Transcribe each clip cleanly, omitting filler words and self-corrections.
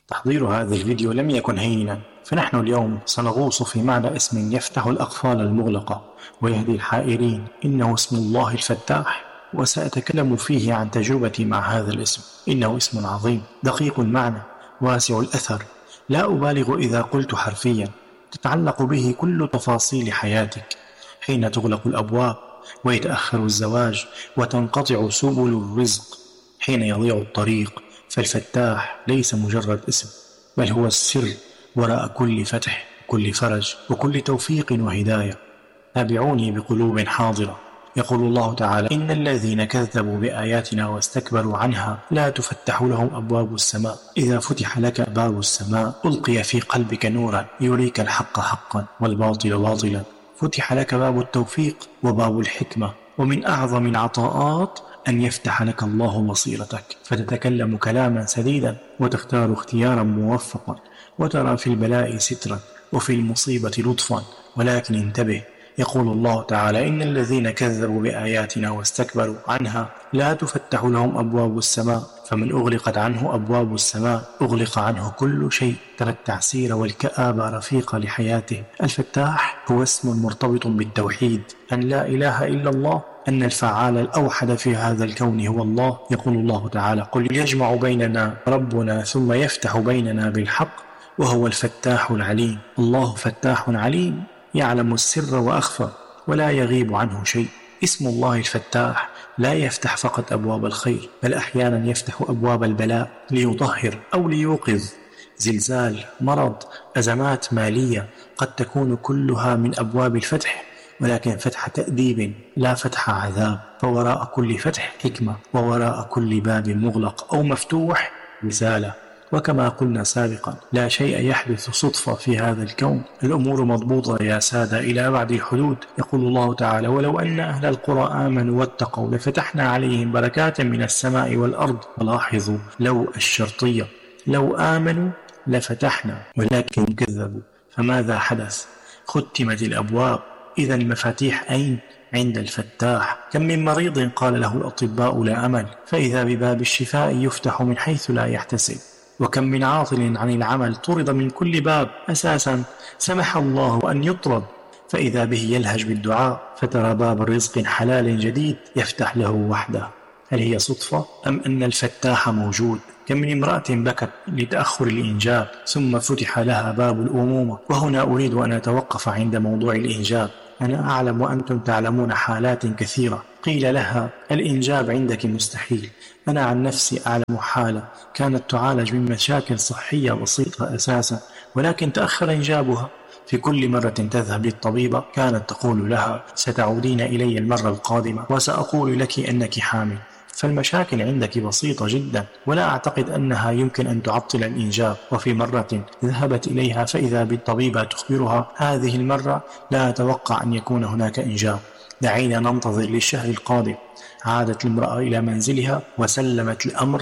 تحضير هذا الفيديو لم يكن هينا، فنحن اليوم سنغوص في معنى اسم يفتح الأقفال المغلقة ويهدي الحائرين. إنه اسم الله الفتاح، وسأتكلم فيه عن تجربتي مع هذا الاسم. إنه اسم عظيم دقيق المعنى واسع الأثر، لا أبالغ إذا قلت حرفيا تتعلق به كل تفاصيل حياتك. حين تغلق الأبواب ويتأخر الزواج وتنقطع سبل الرزق، حين يضيع الطريق، فالفتاح ليس مجرد اسم، بل هو السر وراء كل فتح، كل فرج، وكل توفيق وهداية. تابعوني بقلوب حاضرة. يقول الله تعالى: إن الذين كذبوا بآياتنا واستكبروا عنها لا تفتح لهم أبواب السماء. إذا فتح لك باب السماء ألقي في قلبك نورا يريك الحق حقا والباطل باطلا. فتح لك باب التوفيق وباب الحكمة، ومن أعظم العطاءات أن يفتح لك الله بصيرتك، فتتكلم كلاما سديدا وتختار اختيارا موفقا، وترى في البلاء سترا وفي المصيبة لطفا. ولكن انتبه، يقول الله تعالى: إن الذين كذبوا بآياتنا واستكبروا عنها لا تفتح لهم أبواب السماء. فمن أغلقت عنه أبواب السماء أغلق عنه كل شيء. ترى التعسير والكآبة رفيقة لحياته. الفتاح هو اسم مرتبط بالتوحيد، أن لا إله إلا الله، أن الفعال الأوحد في هذا الكون هو الله. يقول الله تعالى: قل يجمع بيننا ربنا ثم يفتح بيننا بالحق وهو الفتاح العليم. الله فتاح عليم، يعلم السر وأخفى ولا يغيب عنه شيء. اسم الله الفتاح لا يفتح فقط أبواب الخير، بل أحيانا يفتح أبواب البلاء ليطهر أو ليوقظ. زلزال، مرض، أزمات مالية قد تكون كلها من أبواب الفتح، ولكن فتح تأديب لا فتح عذاب. فوراء كل فتح حكمة، ووراء كل باب مغلق أو مفتوح رسالة. وكما قلنا سابقا، لا شيء يحدث صدفة في هذا الكون، الأمور مضبوطة يا سادة إلى أبعد الحدود. يقول الله تعالى: ولو أن أهل القرى آمنوا واتقوا لفتحنا عليهم بركات من السماء والأرض. ولاحظوا لو الشرطية، لو آمنوا لفتحنا، ولكن كذبوا. فماذا حدث؟ ختمت الأبواب. إذا المفاتيح أين؟ عند الفتاح. كم من مريض قال له الأطباء لا أمل، فإذا بباب الشفاء يفتح من حيث لا يحتسب. وكم من عاطل عن العمل طرد من كل باب أساسا سمح الله أن يطرد، فإذا به يلهج بالدعاء، فترى باب رزق حلال جديد يفتح له وحده. هل هي صدفة أم أن الفتاح موجود؟ كم من امرأة بكت لتأخر الإنجاب ثم فتح لها باب الأمومة. وهنا أريد أن أتوقف عند موضوع الإنجاب. أنا أعلم وأنتم تعلمون حالات كثيرة قيل لها الإنجاب عندك مستحيل. أنا عن نفسي أعلم حالة كانت تعالج من مشاكل صحية بسيطة أساسا، ولكن تأخر إنجابها. في كل مرة تذهب للطبيبة كانت تقول لها: ستعودين إلي المرة القادمة وسأقول لك أنك حامل. فالمشاكل عندك بسيطة جدا، ولا أعتقد أنها يمكن أن تعطل الإنجاب. وفي مرة ذهبت إليها فإذا بالطبيبة تخبرها: هذه المرة لا أتوقع أن يكون هناك إنجاب، دعينا ننتظر للشهر القادم. عادت المرأة إلى منزلها وسلمت الأمر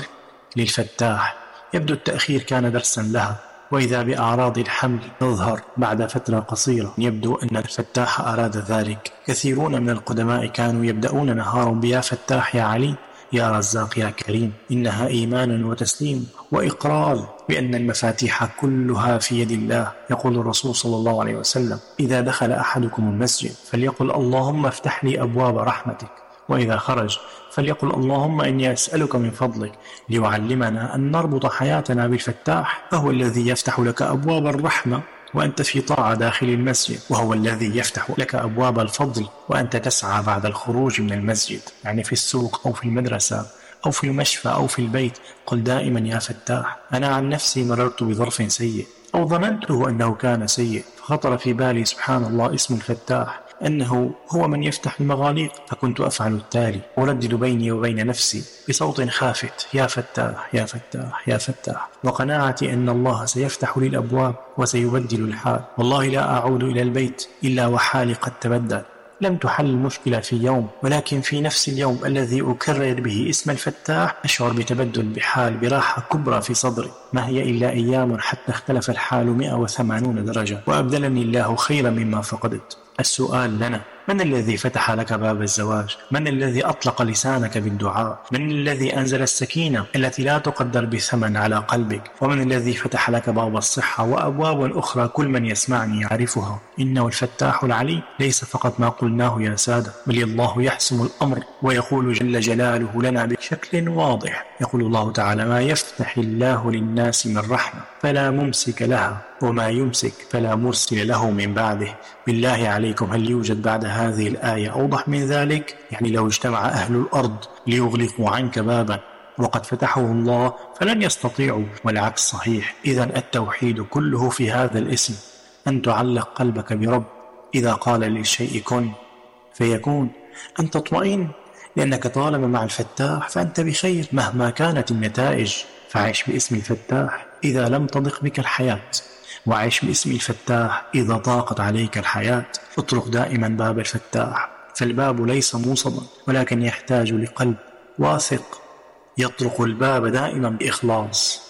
للفتاح. يبدو التأخير كان درسا لها، وإذا بأعراض الحمل تظهر بعد فترة قصيرة. يبدو أن الفتاح أراد ذلك. كثيرون من القدماء كانوا يبدأون نهارهم بيا فتاح يا علي، يا رزاق يا كريم. إنها إيمان وتسليم وإقرار بأن المفاتيح كلها في يد الله. يقول الرسول صلى الله عليه وسلم: إذا دخل أحدكم المسجد فليقل اللهم افتح لي أبواب رحمتك، وإذا خرج فليقل اللهم إني أسألك من فضلك، ليعلمنا أن نربط حياتنا بالفتاح، فهو الذي يفتح لك أبواب الرحمة وأنت في طاعة داخل المسجد، وهو الذي يفتح لك أبواب الفضل وأنت تسعى بعد الخروج من المسجد، يعني في السوق أو في المدرسة أو في المشفى أو في البيت. قل دائما يا فتاح. أنا عن نفسي مررت بظرف سيء، أو ظننته أنه كان سيء، فخطر في بالي سبحان الله اسم الفتاح أنه هو من يفتح المغاليق، فكنت أفعل التالي: أردد بيني وبين نفسي بصوت خافت: يا فتاح يا فتاح يا فتاح، وقناعتي أن الله سيفتح لي الأبواب وسيبدل الحال. والله لا أعود إلى البيت إلا وحالي قد تبدل. لم تحل المشكلة في يوم، ولكن في نفس اليوم الذي أكرر به اسم الفتاح أشعر بتبدل بحال، براحة كبرى في صدري. ما هي إلا أيام حتى اختلف الحال 180 درجة، وأبدلني الله خيرا مما فقدت. السؤال لنا: من الذي فتح لك باب الزواج؟ من الذي أطلق لسانك بالدعاء؟ من الذي أنزل السكينة التي لا تقدر بثمن على قلبك؟ ومن الذي فتح لك باب الصحة وأبواب أخرى كل من يسمعني يعرفها؟ إنه الفتاح العليم، ليس فقط ما قلناه يا سادة، بل الله يحسم الأمر ويقول جل جلاله لنا بشكل واضح. يقول الله تعالى: ما يفتح الله للناس من رحمة فلا ممسك لها وما يمسك فلا مرسل له من بعده. بالله عليكم، هل يوجد بعد هذه الآية أوضح من ذلك؟ يعني لو اجتمع أهل الأرض ليغلقوا عنك بابا وقد فتحه الله فلن يستطيعوا، والعكس صحيح. إذن التوحيد كله في هذا الاسم، أن تعلق قلبك برب إذا قال للشيء كن فيكون، أن تطمئن لأنك طالما مع الفتاح فأنت بخير مهما كانت النتائج. فعيش باسم الفتاح إذا لم تضق بك الحياة، وعيش باسم الفتاح إذا ضاقت عليك الحياة. اطرق دائما باب الفتاح، فالباب ليس موصدا ولكن يحتاج لقلب واثق يطرق الباب دائما بإخلاص.